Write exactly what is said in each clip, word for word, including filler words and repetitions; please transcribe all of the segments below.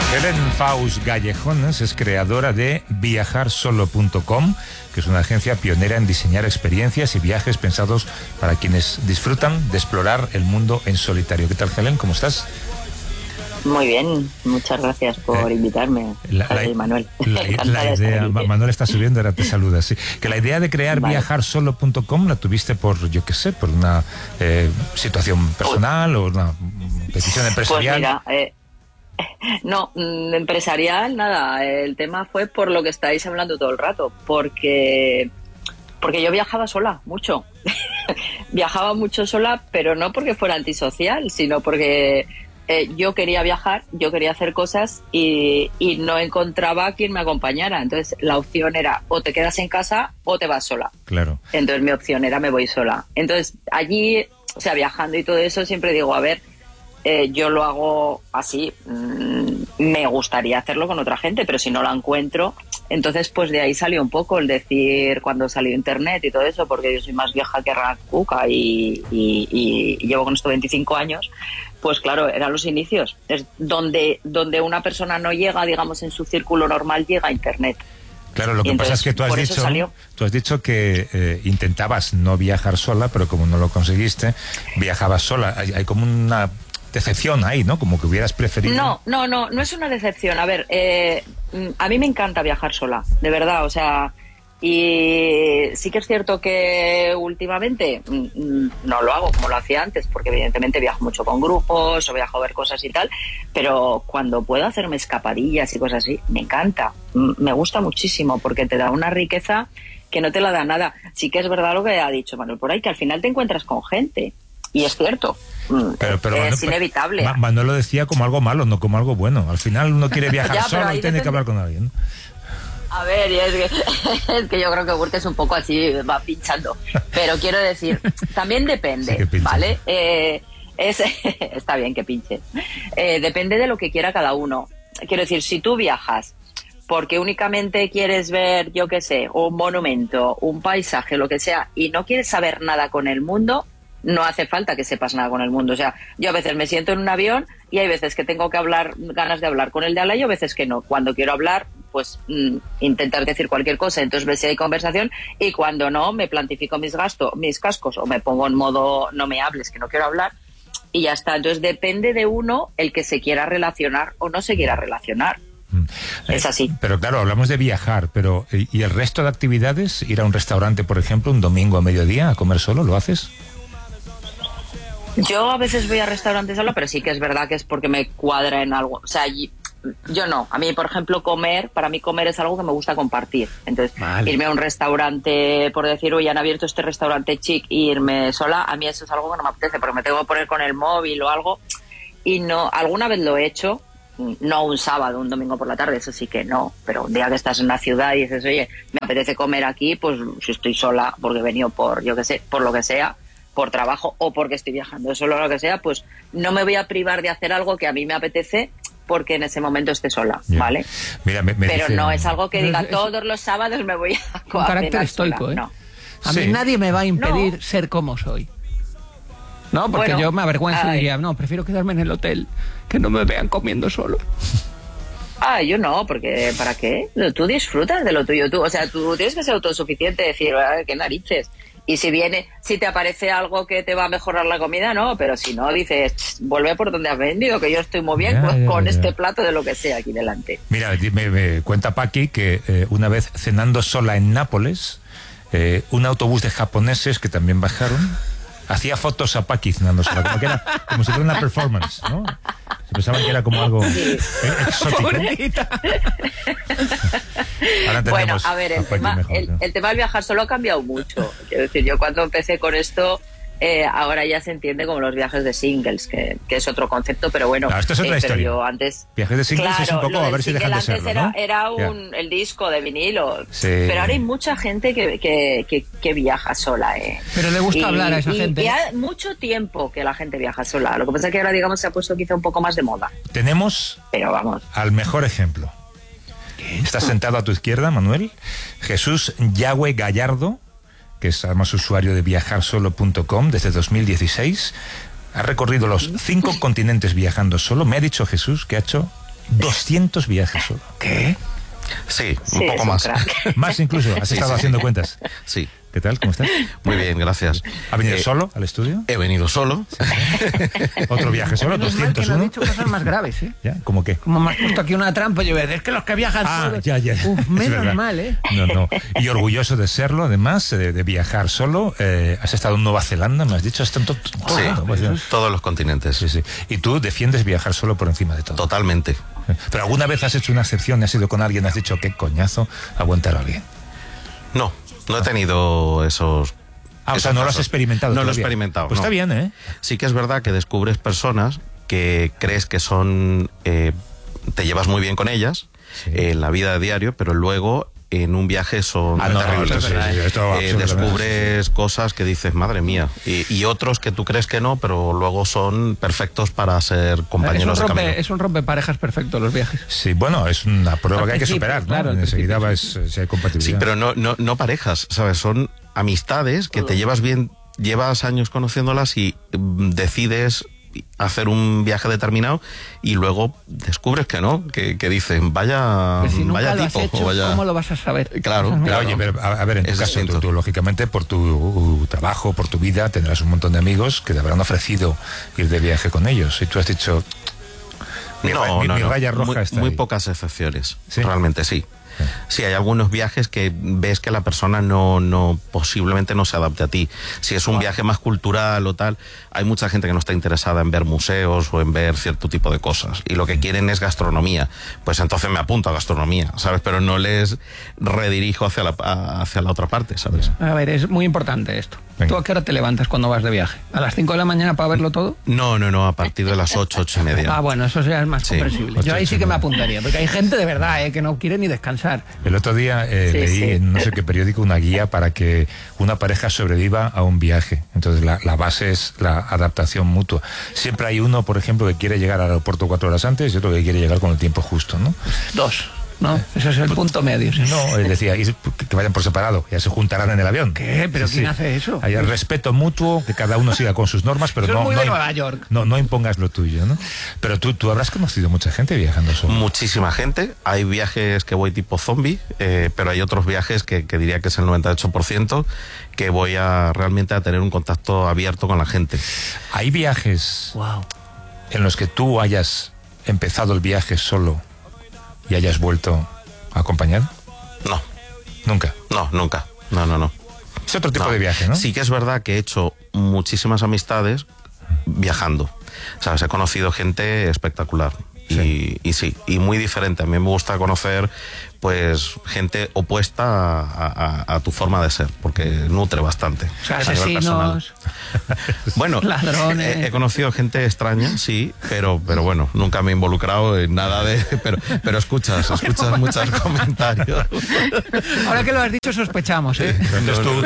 Helen Faust Gallejones es creadora de viajar solo punto com, que es una agencia pionera en diseñar experiencias y viajes pensados para quienes disfrutan de explorar el mundo en solitario. ¿Qué tal, Helen? ¿Cómo estás? Muy bien, muchas gracias por eh, invitarme, la, la, Manuel. La, la idea, Manuel está subiendo, ahora te saluda, sí. Que la idea de crear vale. viajar solo punto com la tuviste por, yo qué sé, por una eh, situación personal o una decisión empresarial. Pues mira, eh, no, empresarial, nada. El tema fue por lo que estáis hablando todo el rato, porque porque yo viajaba sola, mucho. Viajaba mucho sola, pero no porque fuera antisocial, sino porque eh, yo quería viajar, yo quería hacer cosas y, y no encontraba quien me acompañara. Entonces la opción era o te quedas en casa o te vas sola. Claro. Entonces mi opción era me voy sola. Entonces allí, o sea, viajando y todo eso, siempre digo, a ver, Eh, yo lo hago así, mmm, me gustaría hacerlo con otra gente, pero si no la encuentro, entonces pues de ahí salió un poco el decir cuando salió internet y todo eso, porque yo soy más vieja que Racuca y, y, y, y llevo con esto veinticinco años, pues claro, eran los inicios, es donde, donde una persona no llega, digamos, en su círculo normal, llega a internet. Claro, lo que entonces, pasa es que tú has dicho, tú has dicho que eh, intentabas no viajar sola, pero como no lo conseguiste, viajabas sola. Hay, hay como una decepción ahí, ¿no? Como que hubieras preferido. No, no, no, no es una decepción. A ver, eh, a mí me encanta viajar sola, de verdad, o sea, y sí que es cierto que últimamente no lo hago como lo hacía antes, porque evidentemente viajo mucho con grupos o viajo a ver cosas y tal, pero cuando puedo hacerme escapadillas y cosas así, me encanta, me gusta muchísimo, porque te da una riqueza que no te la da nada. Sí que es verdad lo que ha dicho Manuel por ahí, que al final te encuentras con gente. Y es cierto, pero, pero, es bueno, inevitable. Ma Manuel lo decía como algo malo, no como algo bueno. Al final uno quiere viajar ya, solo y tiene depende... que hablar con alguien. A ver, y es, que, es que yo creo que Burke es un poco así, va pinchando. Pero quiero decir, también depende, sí, ¿vale? Eh, es, está bien que pinche. Eh, depende de lo que quiera cada uno. Quiero decir, si tú viajas porque únicamente quieres ver, yo qué sé, un monumento, un paisaje, lo que sea, y no quieres saber nada con el mundo, no hace falta que sepas nada con el mundo. O sea, yo a veces me siento en un avión y hay veces que tengo que hablar, ganas de hablar con el de al lado y a veces que no. Cuando quiero hablar, pues mm, intentar decir cualquier cosa, entonces ver si hay conversación, y cuando no, me plantifico mis gastos, mis cascos, o me pongo en modo no me hables, que no quiero hablar, y ya está. Entonces depende de uno el que se quiera relacionar o no se quiera relacionar. Es así. Pero claro, hablamos de viajar, pero ¿y el resto de actividades? Ir a un restaurante, por ejemplo, un domingo a mediodía a comer solo, ¿lo haces? Yo a veces voy a restaurantes solo, pero sí que es verdad que es porque me cuadra en algo. O sea, yo no. A mí, por ejemplo, comer, para mí comer es algo que me gusta compartir. Entonces, vale. Irme a un restaurante, por decir, hoy han abierto este restaurante chic, e irme sola, a mí eso es algo que no me apetece, porque me tengo que poner con el móvil o algo. Y no, alguna vez lo he hecho, no un sábado, un domingo por la tarde, eso sí que no. Pero un día que estás en una ciudad y dices, oye, me apetece comer aquí, pues si estoy sola, porque he venido por, yo qué sé, por lo que sea, por trabajo o porque estoy viajando solo o lo que sea, pues no me voy a privar de hacer algo que a mí me apetece porque en ese momento esté sola, yeah. ¿Vale? Mira, me, me pero dice... no es algo que diga todos los sábados me voy a un carácter estoico, sola. ¿eh? No. A mí sí. Nadie me va a impedir no. ser como soy. No, porque bueno, yo me avergüenzo ay. y diría, no, prefiero quedarme en el hotel, que no me vean comiendo solo. Ah, yo no, porque ¿para qué? Tú disfrutas de lo tuyo, tú, o sea, tú tienes que ser autosuficiente, decir, qué narices. Y si viene, si te aparece algo que te va a mejorar la comida, no, pero si no, dices, vuelve por donde has vendido, que yo estoy muy bien ya, con, ya, con ya. este plato de lo que sea aquí delante. Mira, me, me cuenta Paqui que eh, una vez cenando sola en Nápoles, eh, un autobús de japoneses que también bajaron, hacía fotos a Paqui cenando sola, como, que era, como si fuera una performance, ¿no? Se pensaban que era como algo sí. exótico. Bueno, a ver, el, a tema, mejor, el, ¿no? el tema del viajar solo ha cambiado mucho. Quiero decir, yo cuando empecé con esto, eh, ahora ya se entiende como los viajes de singles, que, que es otro concepto, pero bueno. Claro, esto es otra eh, historia. Yo antes, viajes de singles claro, es un poco a ver si dejan de serlo, era, ¿no? era un, yeah. el disco de vinilo, sí. Pero ahora hay mucha gente que, que, que, que viaja sola, ¿eh? Pero le gusta y, hablar a esa y, gente. Y hace mucho tiempo que la gente viaja sola. Lo que pasa es que ahora, digamos, se ha puesto quizá un poco más de moda. Tenemos pero vamos. al mejor ejemplo. Estás sentado a tu izquierda, Manuel. Jesús Yagüe Gallardo, que es además usuario de viajar solo punto com desde dos mil dieciséis. Ha recorrido los cinco continentes viajando solo. Me ha dicho Jesús que ha hecho doscientos viajes solo. ¿Qué? Sí, un Sí, poco es un más. crack. Más incluso, has Sí, estado sí. haciendo cuentas. Sí. ¿Qué tal? ¿Cómo estás? Muy bien, gracias. ¿Ha venido Eh, solo al estudio? He venido solo. Otro viaje solo, Menos mal que no he doscientos uno. dicho cosas más graves, ¿eh? ¿Ya? ¿Cómo qué? Como me has puesto aquí una trampa, yo voy a decir, es que los que viajan Ah, solos... ya, ya. Uf, Es menos verdad. mal, ¿eh? No, no. Y orgulloso de serlo, además, de, de viajar solo. Eh, has estado en Nueva Zelanda, me has dicho, has estado en to- todo Sí, el mundo, pues, todos los continentes. sí, sí. Y tú defiendes viajar solo por encima de todo. Totalmente. Pero alguna vez has hecho una excepción, has ido con alguien, has dicho, qué coñazo aguantar a alguien. No, no he tenido esos... Ah, o esos sea, no lo has casos. experimentado. No lo he todavía. experimentado. Pues no. está bien, ¿eh? Sí que es verdad que descubres personas que crees que son... eh, te llevas muy bien con ellas Sí. eh, en la vida de diario, pero luego en un viaje son Ah, no, terribles. no, sí, sí, sí, esto Eh, absolutamente. descubres cosas que dices, madre mía, y, y otros que tú crees que no, pero luego son perfectos para ser Es un, compañeros de camino. rompe, es un rompeparejas perfecto los viajes. Sí, bueno, es una prueba Al que hay que principio, superar, ¿no? claro, al Enseguida principio, ves si hay compatibilidad. Sí, pero no, no, no parejas, ¿sabes? Son amistades que te llevas bien, llevas años conociéndolas y mm, decides hacer un viaje determinado y luego descubres que no, que, que dicen, vaya, Pues si nunca vaya lo has tipo, hecho, o vaya... ¿cómo lo vas a saber? Claro, Esa es mi- Pero, claro. oye, pero, a, a ver, en tu Es caso, tú, distinto. tú, lógicamente, por tu uh, trabajo, por tu vida, tendrás un montón de amigos que te habrán ofrecido ir de viaje con ellos. Y tú has dicho, mi, ra- No, mi- no, mi no. raya roja muy, está muy ahí. pocas excepciones, ¿Sí? realmente sí. Sí, hay algunos viajes que ves que la persona no, no, posiblemente no se adapte a ti. Si es un viaje más cultural o tal, hay mucha gente que no está interesada en ver museos o en ver cierto tipo de cosas. Y lo que quieren es gastronomía. Pues entonces me apunto a gastronomía, ¿sabes? Pero no les redirijo hacia la, a- hacia la otra parte, ¿sabes? A ver, es muy importante esto. Venga. ¿Tú a qué hora te levantas cuando vas de viaje? ¿A las cinco de la mañana para verlo todo? No, no, no, a partir de las ocho, ocho y media. Ah, bueno, eso ya es más Sí. comprensible. Ocho, Yo ahí ocho, sí que me nueve. apuntaría, porque hay gente de verdad eh, que no quiere ni descansar. El otro día eh, Sí, leí sí. en no sé qué periódico una guía para que una pareja sobreviva a un viaje. Entonces la, la base es la adaptación mutua. Siempre hay uno, por ejemplo, que quiere llegar al aeropuerto cuatro horas antes y otro que quiere llegar con el tiempo justo, ¿no? Dos, ¿no? Ese es el punto medio. ¿sí? No, él decía, y que que vayan por separado, ya se juntarán en el avión. ¿Qué? ¿Pero quién hace eso? Hay el respeto mutuo, que cada uno siga con sus normas, pero Eso es no, muy no, de im- Nueva York. no, no impongas lo tuyo, ¿no? Pero tú, tú habrás conocido mucha gente viajando solo. Muchísima gente. Hay viajes que voy tipo zombie, eh, pero hay otros viajes que, que diría que es el noventa y ocho por ciento que voy a realmente a tener un contacto abierto con la gente. Hay viajes Wow. en los que tú hayas empezado el viaje solo y hayas vuelto a acompañar. No, Nunca. no, nunca. No, no, no. Es otro tipo No. de viaje, ¿no? Sí que es verdad que he hecho muchísimas amistades viajando. ¿Sabes? He conocido gente espectacular. Sí. Y, y sí, y muy diferente. A mí me gusta conocer pues gente opuesta a, a- a tu forma de ser, porque nutre bastante. O sea, a nivel personal. asesinos, Bueno, ladrones. He, he conocido gente extraña, sí, pero, pero bueno, nunca me he involucrado en nada de... Pero, pero escuchas, escuchas muchos comentarios. Ahora que lo has dicho, sospechamos, ¿eh? Entonces tú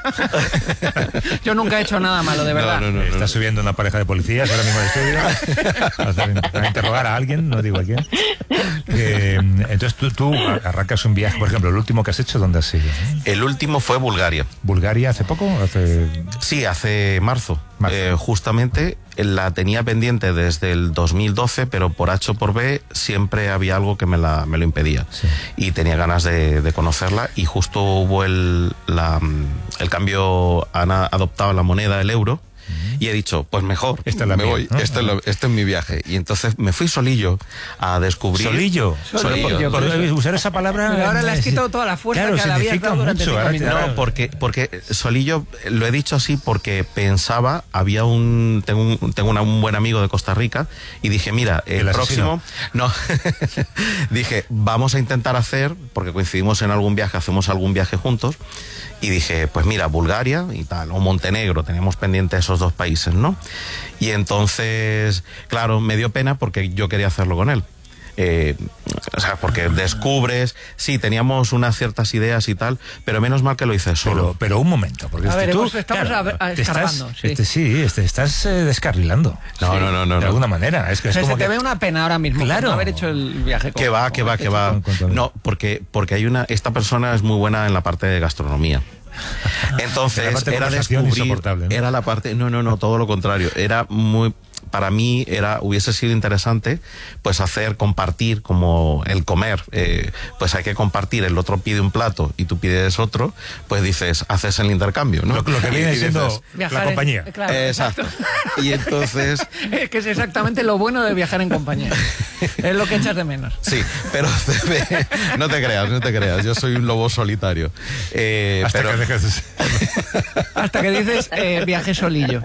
Yo nunca he hecho nada malo, de verdad. No, no, no. estás subiendo una pareja de policías ahora mismo al estudio Vas a- a interrogar a alguien, no digo a quién. Que, entonces tú, tú arrancas un viaje, por ejemplo, el último que has hecho, ¿dónde has ido? El último fue Bulgaria. ¿Bulgaria hace poco? Hace... Sí, hace marzo. Marzo. Eh, justamente la tenía pendiente desde el dos mil doce, pero por H o por B siempre había algo que me, la, me lo impedía. Sí. Y tenía ganas de, de conocerla y justo hubo el, la, el cambio, han a- adoptado la moneda, el euro. Y he dicho, pues mejor, Esta es la me mía, voy, ¿no? este, es lo- este es mi viaje. Y entonces me fui solillo a descubrir... Solillo. Solillo, Por- por- pero- usar esa palabra. Pero ahora le has eh, quitado toda la fuerza claro, que le habías significa dado durante mucho. cinco Ahora te minutos. da- No, porque, porque solillo, lo he dicho así porque pensaba, había un, tengo un, tengo una- un buen amigo de Costa Rica y dije, mira, el, ¿El asesino? próximo, no, dije, vamos a intentar hacer, porque coincidimos en algún viaje, hacemos algún viaje juntos, y dije, pues mira, Bulgaria y tal, o Montenegro, tenemos pendiente esos dos países, ¿no? Y entonces, claro, me dio pena porque yo quería hacerlo con él. Eh, o sea, porque descubres, sí, teníamos unas ciertas ideas y tal, pero menos mal que lo hice solo. Pero, pero un momento, porque A es que ver, tú, hemos- estamos a ver- a- te estás, escarbando, sí. este, sí, este, estás eh, descarrilando. No, Sí. no, no, no. de no. alguna manera. Es que O sea, es como se te que- ve una pena ahora mismo Claro. por no haber hecho el viaje. con- Que va, con que va, este que va. chico. Cuéntame. No, porque, porque hay una, esta persona es muy buena en la parte de gastronomía. La Entonces, parte de era conversación descubrir, insoportable, ¿no? era la parte, no, no, no, todo lo contrario, era muy, para mí era hubiese sido interesante pues hacer, compartir, como el comer, eh, pues hay que compartir, el otro pide un plato y tú pides otro, pues dices, haces el intercambio, ¿no? Lo, lo que viene y siendo dices, la compañía. En, claro, eh, exacto. Y entonces... Es que es exactamente lo bueno de viajar en compañía. Es lo que echas de menos. Sí, pero no te creas, no te creas, yo soy un lobo solitario. Eh, Hasta pero... que dejes de ser. Hasta que dices eh, viaje solillo.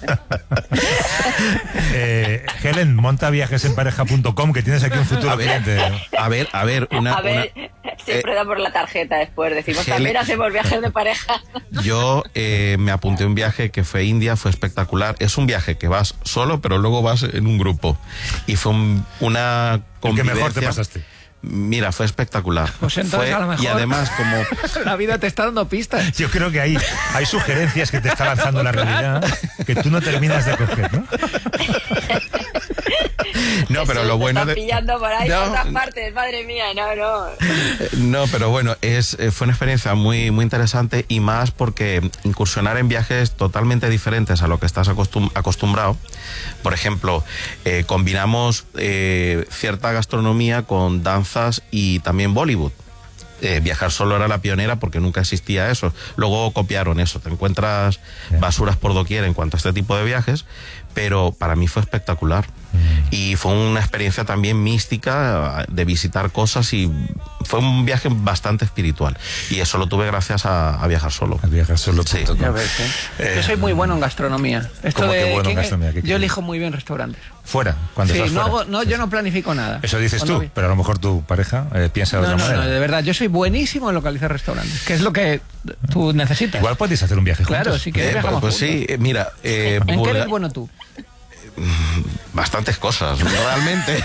eh, Helen, monta viajes en pareja punto com, que tienes aquí un futuro a ver, cliente. A ver, a ver, una... A ver, una, siempre eh, da por la tarjeta después. Decimos, Helen, también hacemos viajes de pareja. Yo eh, me apunté a un viaje que fue a India, fue espectacular. Es un viaje que vas solo, pero luego vas en un grupo. Y fue un, una convivencia... ¿Qué mejor te pasaste? Mira, fue espectacular. Pues entonces fue, a lo mejor... Y además, como... La vida te está dando pistas. Yo creo que hay, hay sugerencias que te está lanzando la realidad que tú no terminas de coger, ¿no? No, pero lo bueno de... de... pillando por ahí no, por otras partes, madre mía, no, no. No, pero bueno, es, fue una experiencia muy, muy interesante y más porque incursionar en viajes totalmente diferentes a lo que estás acostum acostumbrado. Por ejemplo, eh, combinamos eh, cierta gastronomía con danzas y también Bollywood. Eh, viajar solo era la pionera porque nunca existía eso. Luego copiaron eso. Te encuentras basuras por doquier en cuanto a este tipo de viajes, pero para mí fue espectacular. Mm. Y fue una experiencia también mística de visitar cosas y fue un viaje bastante espiritual. Y eso lo tuve gracias a, a viajar solo. A viajar solo. Sí. Ya ves, ¿eh? Eh, yo soy muy bueno en gastronomía. Esto ¿Cómo de que bueno que, en gastronomía? ¿Qué yo quieres? elijo muy bien restaurantes. Fuera, cuando Sí, estás no, fuera. hago, no, yo no planifico nada. Eso dices Cuando tú, vi- pero a lo mejor tu pareja eh, piensa de No, otra no, manera. no, de verdad, yo soy buenísimo en localizar restaurantes, que es lo que tú necesitas. Igual podéis hacer un viaje juntos. Claro, si quieres Eh, viajamos pues juntos. sí, eh, mira... Eh, ¿En qué Bulga- eres bueno tú? Bastantes cosas, realmente.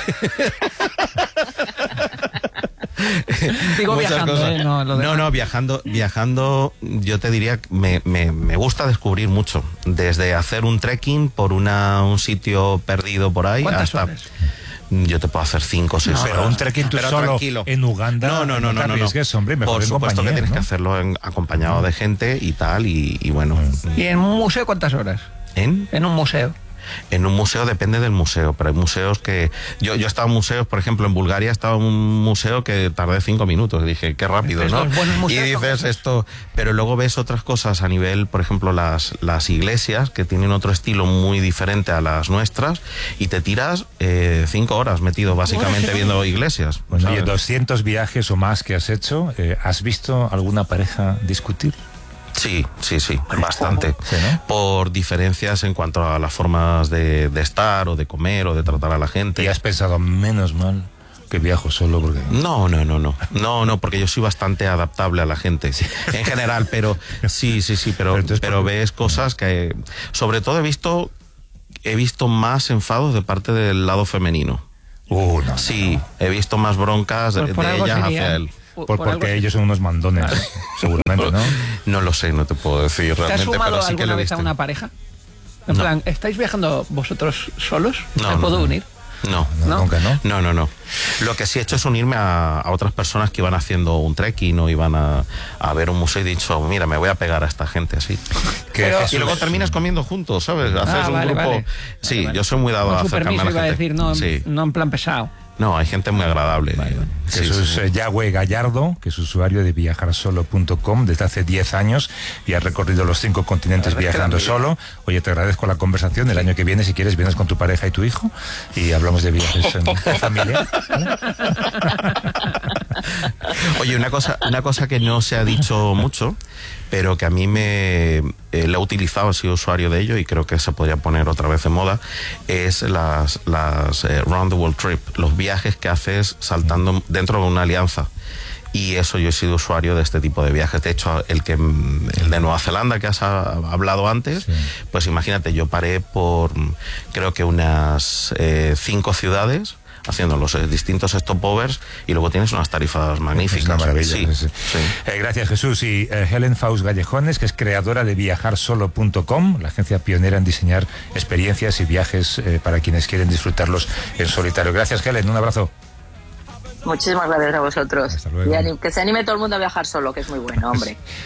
Digo Muchas viajando, cosas. ¿eh? No, lo no, demás. no, viajando, viajando, yo te diría que me, me, me gusta descubrir mucho. Desde hacer un trekking por una, un sitio perdido por ahí ¿Cuántas hasta... horas? Yo te puedo hacer cinco o seis No, horas. pero un trekking tú Pero solo tranquilo. en Uganda. No, no, no, no te no, no, no. arriesgues, hombre, mejor Por en supuesto compañía, que tienes ¿no? que hacerlo en- acompañado de gente y tal, y, y bueno. ¿Y en un museo cuántas horas? ¿En? En un museo. En un museo depende del museo, pero hay museos que... Yo, yo he estado en museos, por ejemplo, en Bulgaria he estado en un museo que tardé cinco minutos. Dije, qué rápido, Estos ¿no? buenos Y museos son dices esos. esto... Pero luego ves otras cosas a nivel, por ejemplo, las, las iglesias, que tienen otro estilo muy diferente a las nuestras, y te tiras eh, cinco horas metido básicamente viendo iglesias. Bueno, ¿sabes? oye, doscientos viajes o más que has hecho, eh, ¿has visto alguna pareja discutir? Sí, sí, sí, bastante. Sí, ¿no? Por diferencias en cuanto a las formas de, de estar o de comer o de tratar a la gente. ¿Y has pensado, menos mal que viajo solo porque... No, no, no, no. No, no, porque yo soy bastante adaptable a la gente. En general, pero sí, sí, sí, pero, Pero entonces, pero ¿por qué? ves cosas que... Sobre todo he visto, he visto más enfados de parte del lado femenino. Uh, no, Sí, he visto más broncas de, Pues por de algo ellas sería. hacia él. Por- Por- por algo porque se- ellos son unos mandones, seguramente, ¿no? No lo sé, no te puedo decir ¿Te has realmente, sumado pero sí que alguna lo he vez a visto. una pareja? En No. plan, ¿estáis viajando vosotros solos? No, ¿Me no, puedo no. unir? No, No, ¿No? nunca, ¿no? No, no, no. Lo que sí he hecho es unirme a, a otras personas que iban haciendo un trekking o iban a, a ver un museo y he dicho, mira, me voy a pegar a esta gente así. Que Pero- Jesús- Y luego terminas comiendo juntos, ¿sabes? Haces Ah, un vale, grupo. vale. Sí, Vale, vale. yo soy muy dado Con a su acercarme permiso a la iba a gente. decir, no, Sí. no en plan pesado. No, hay gente muy agradable. Sí, Jesús sí, sí. eh, Yahweh Gallardo, que es usuario de viajar solo punto com desde hace diez años y ha recorrido los cinco continentes La verdad es que viajando da miedo. solo. Oye, te agradezco la conversación. El año que viene, si quieres, vienes con tu pareja y tu hijo y hablamos de viajes en familia. ¿vale? Oye, una cosa, una cosa que no se ha dicho mucho, pero que a mí me eh, la he utilizado, he sido usuario de ello y creo que se podría poner otra vez de moda, es las, las eh, Round the World Trip, los viajes que haces saltando dentro de una alianza. Y eso, yo he sido usuario de este tipo de viajes. De hecho, el que el de Nueva Zelanda que has a- hablado antes, Sí. pues imagínate, yo paré por creo que unas eh, cinco ciudades haciendo los eh, distintos stopovers y luego tienes unas tarifas magníficas. Es una maravilla. Sí, sí, sí. sí. Eh, gracias, Jesús. Y eh, Helen Faust Gallejones, que es creadora de viajar solo punto com, la agencia pionera en diseñar experiencias y viajes eh, para quienes quieren disfrutarlos en solitario. Gracias, Helen. Un abrazo. Muchísimas gracias a vosotros. Hasta luego. Y anim- que se anime todo el mundo a viajar solo, que es muy bueno, hombre.